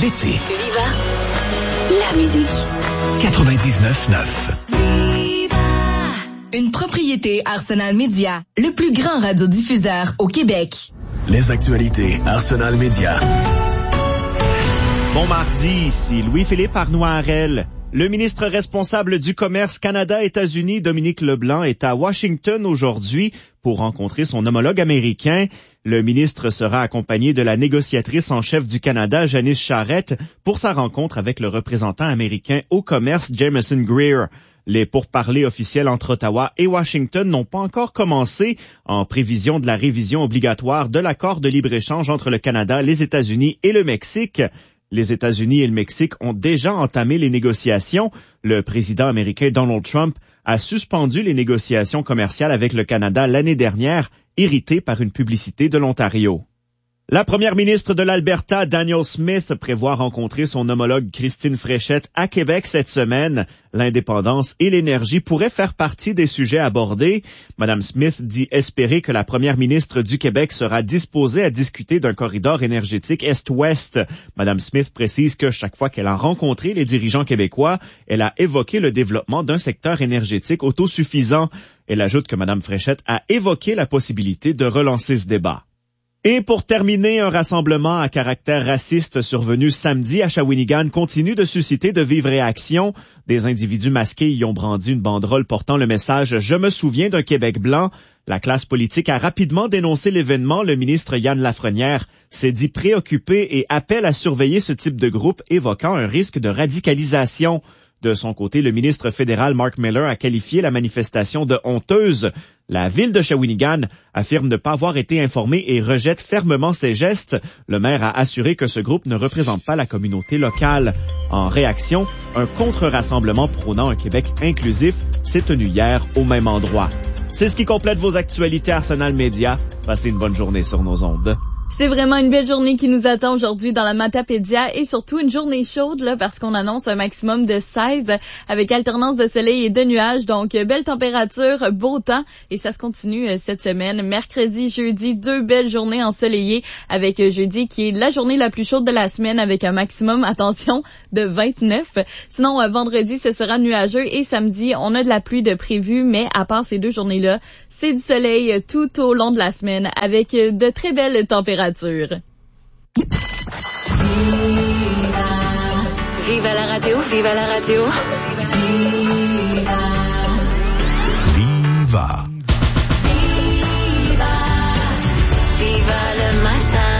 l'été. Viva la musique. 99.9. Une propriété Arsenal Média, le plus grand radiodiffuseur au Québec. Les actualités Arsenal Média. Bon mardi, ici Louis-Philippe Arnoirel. Le ministre responsable du commerce Canada-États-Unis, Dominique Leblanc, est à Washington aujourd'hui pour rencontrer son homologue américain. Le ministre sera accompagné de la négociatrice en chef du Canada, Janice Charette, pour sa rencontre avec le représentant américain au commerce, Jameson Greer. Les pourparlers officiels entre Ottawa et Washington n'ont pas encore commencé en prévision de la révision obligatoire de l'accord de libre-échange entre le Canada, les États-Unis et le Mexique. Les États-Unis et le Mexique ont déjà entamé les négociations. Le président américain Donald Trump a suspendu les négociations commerciales avec le Canada l'année dernière, irrité par une publicité de l'Ontario. La première ministre de l'Alberta, Danielle Smith, prévoit rencontrer son homologue Christine Fréchette à Québec cette semaine. L'indépendance et l'énergie pourraient faire partie des sujets abordés. Madame Smith dit espérer que la première ministre du Québec sera disposée à discuter d'un corridor énergétique Est-Ouest. Madame Smith précise que chaque fois qu'elle a rencontré les dirigeants québécois, elle a évoqué le développement d'un secteur énergétique autosuffisant. Elle ajoute que Madame Fréchette a évoqué la possibilité de relancer ce débat. Et pour terminer, un rassemblement à caractère raciste survenu samedi à Shawinigan continue de susciter de vives réactions. Des individus masqués y ont brandi une banderole portant le message « Je me souviens d'un Québec blanc ». La classe politique a rapidement dénoncé l'événement. Le ministre Yann Lafrenière s'est dit préoccupé et appelle à surveiller ce type de groupe, évoquant un risque de radicalisation. De son côté, le ministre fédéral Mark Miller a qualifié la manifestation de honteuse. La ville de Shawinigan affirme ne pas avoir été informée et rejette fermement ces gestes. Le maire a assuré que ce groupe ne représente pas la communauté locale. En réaction, un contre-rassemblement prônant un Québec inclusif s'est tenu hier au même endroit. C'est ce qui complète vos actualités Arsenal Média. Passez une bonne journée sur nos ondes. C'est vraiment une belle journée qui nous attend aujourd'hui dans la Matapédia et surtout une journée chaude là parce qu'on annonce un maximum de 16 avec alternance de soleil et de nuages. Donc, belle température, beau temps et ça se continue cette semaine. Mercredi, jeudi, 2 belles journées ensoleillées avec jeudi qui est la journée la plus chaude de la semaine avec un maximum, attention, de 29. Sinon, vendredi, ce sera nuageux et samedi, on a de la pluie de prévu, mais à part ces deux journées-là, c'est du soleil tout au long de la semaine avec de très belles températures. Viva la radio, viva la radio. Viva. Viva le matin.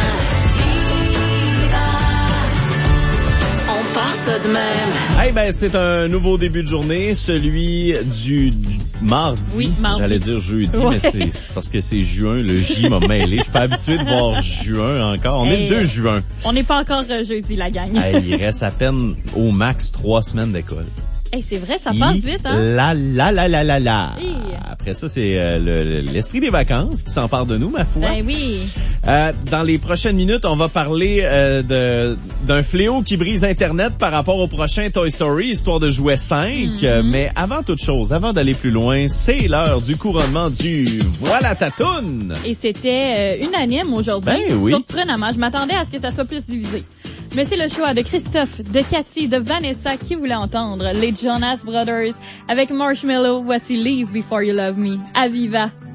On part ça de même. Eh ben, c'est un nouveau début de journée, celui du mardi. Oui, mardi. J'allais dire jeudi, Ouais. mais c'est parce que c'est juin, le J m'a mêlé. Je suis pas habitué de voir juin encore. On est le 2 juin. On n'est pas encore jeudi, la gang. Il reste à peine au max 3 semaines d'école. C'est vrai, ça passe vite, hein? La. Hi. Après ça, c'est l'esprit des vacances qui s'empare de nous, ma foi. Ben oui. Dans les prochaines minutes, on va parler d'un fléau qui brise Internet par rapport au prochain Toy Story, histoire de jouer 5. Mais avant toute chose, avant d'aller plus loin, c'est l'heure du couronnement du Voilà ta toune. Et c'était unanime aujourd'hui. Ben oui. Surprenamment. Je m'attendais à ce que ça soit plus divisé. Mais c'est le choix de Christophe, de Cathy, de Vanessa qui voulait entendre les Jonas Brothers avec Marshmello. Voici Leave Before You Love Me. À Viva.